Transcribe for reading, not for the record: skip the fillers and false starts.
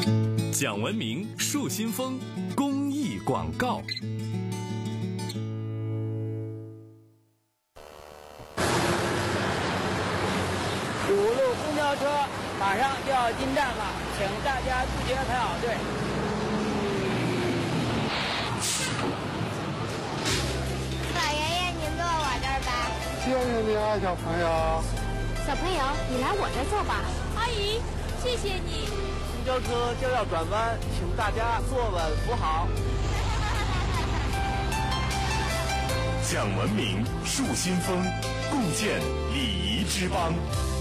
讲文明树新风公益广告。 5路公交车马上就要进站了，请大家自觉排好队。 老爷爷，您坐我这儿吧。 谢谢你啊，小朋友。 小朋友，你来我这坐吧。 阿姨，谢谢你。 公交车就要转弯，请大家坐稳扶好。 讲文明树新风，共建礼仪之邦。